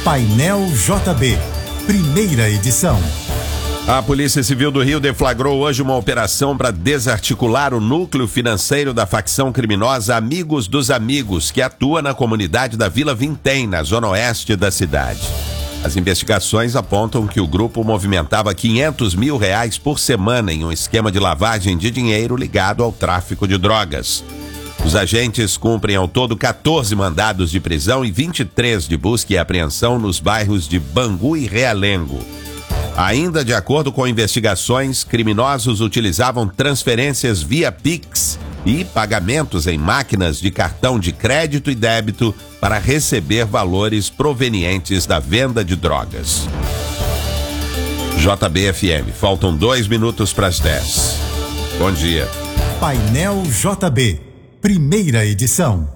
Painel JB, primeira edição. A Polícia Civil do Rio deflagrou hoje uma operação para desarticular o núcleo financeiro da facção criminosa Amigos dos Amigos, que atua na comunidade da Vila Vintém, na zona oeste da cidade. As investigações apontam que o grupo movimentava R$500 mil por semana em um esquema de lavagem de dinheiro ligado ao tráfico de drogas. Os agentes cumprem ao todo 14 mandados de prisão e 23 de busca e apreensão nos bairros de Bangu e Realengo. Ainda de acordo com investigações, criminosos utilizavam transferências via Pix e pagamentos em máquinas de cartão de crédito e débito para receber valores provenientes da venda de drogas. JB-FM, faltam 2 minutos para as 10. Bom dia. Painel JB, primeira edição.